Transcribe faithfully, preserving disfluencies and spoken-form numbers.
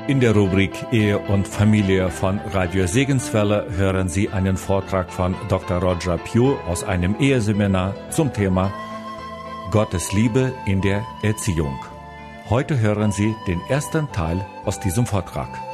In der Rubrik Ehe und Familie von Radio Segenswelle hören Sie einen Vortrag von Doktor Roger Pugh aus einem Eheseminar zum Thema Gottes Liebe in der Erziehung. Heute hören Sie den ersten Teil aus diesem Vortrag.